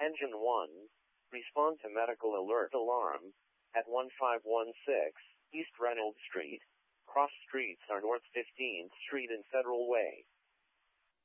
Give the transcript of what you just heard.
Engine 1, respond to medical alert alarm at 1516 East Reynolds Street. Cross streets are North 15th Street and Federal Way.